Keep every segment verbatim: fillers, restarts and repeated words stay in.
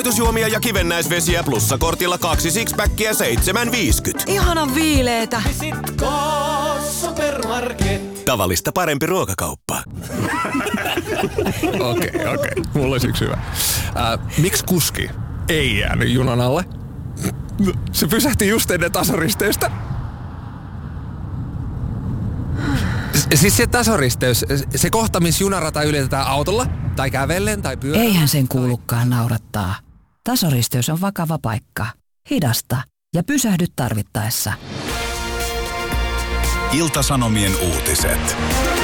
Tarkoitusjuomia ja kivennäisvesiä plussakortilla kaksi sixpackia seitsemän viisikymmentä. Ihanan viileetä. Visitko supermarket? Tavallista parempi ruokakauppa. Okei, okei. Okay, okay. Mulla olisi yksi hyvä. Äh, miksi kuski ei jäänyt junan alle? Se pysähti just ennen tasoristeystä. Siis se tasoristeys, se kohta, missä junarata ylitetään autolla, tai kävellen, tai pyörällä. Eihän sen kuulukaan naurattaa. Tasoristeys on vakava paikka. Hidasta ja pysähdy tarvittaessa. Ilta-Sanomien uutiset.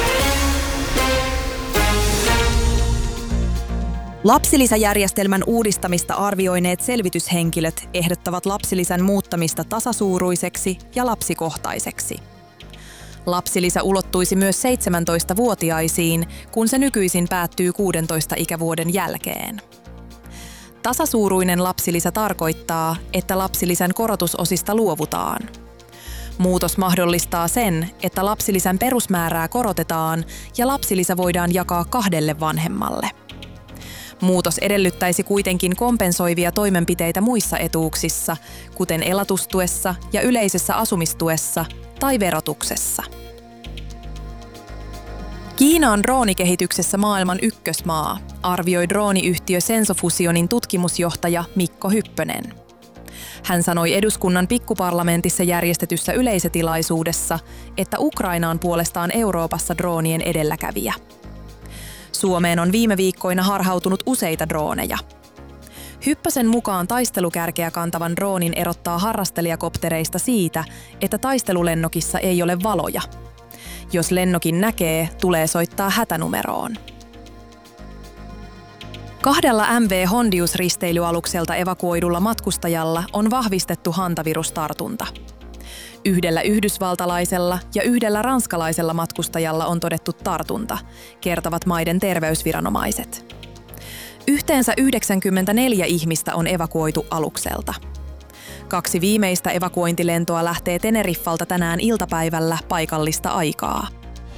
Lapsilisäjärjestelmän uudistamista arvioineet selvityshenkilöt ehdottavat lapsilisän muuttamista tasasuuruiseksi ja lapsikohtaiseksi. Lapsilisä ulottuisi myös seitsemäntoistavuotiaisiin, kun se nykyisin päättyy kuudentoista ikävuoden jälkeen. Tasasuuruinen lapsilisä tarkoittaa, että lapsilisän korotusosista luovutaan. Muutos mahdollistaa sen, että lapsilisän perusmäärää korotetaan ja lapsilisä voidaan jakaa kahdelle vanhemmalle. Muutos edellyttäisi kuitenkin kompensoivia toimenpiteitä muissa etuuksissa, kuten elatustuessa ja yleisessä asumistuessa tai verotuksessa. Kiina on droonikehityksessä maailman ykkösmaa, arvioi drooniyhtiö Sensofusionin tutkimusjohtaja Mikko Hyppönen. Hän sanoi eduskunnan pikkuparlamentissa järjestetyssä yleisötilaisuudessa, että Ukraina on puolestaan Euroopassa droonien edelläkävijä. Suomeen on viime viikkoina harhautunut useita drooneja. Hyppösen mukaan taistelukärkeä kantavan droonin erottaa harrastelijakoptereista siitä, että taistelulennokissa ei ole valoja. Jos lennokin näkee, tulee soittaa hätänumeroon. Kahdella M V Hondius-risteilyalukselta evakuoidulla matkustajalla on vahvistettu hantavirustartunta. Yhdellä yhdysvaltalaisella ja yhdellä ranskalaisella matkustajalla on todettu tartunta, kertovat maiden terveysviranomaiset. Yhteensä yhdeksänkymmentäneljä ihmistä on evakuoitu alukselta. Kaksi viimeistä evakuointilentoa lähtee Teneriffalta tänään iltapäivällä paikallista aikaa.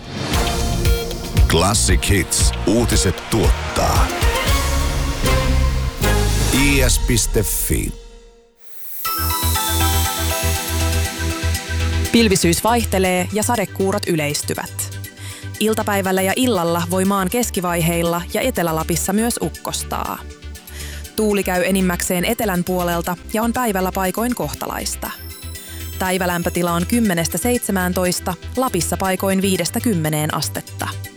Classic Hits. Uutiset tuottaa. I S piste F I. Pilvisyys vaihtelee ja sadekuurot yleistyvät. Iltapäivällä ja illalla voi maan keskivaiheilla ja Etelä-Lapissa myös ukkostaa. Tuuli käy enimmäkseen etelän puolelta ja on päivällä paikoin kohtalaista. Päivälämpötila on kymmenestä seitsemääntoista, Lapissa paikoin viidestä kymmeneen astetta.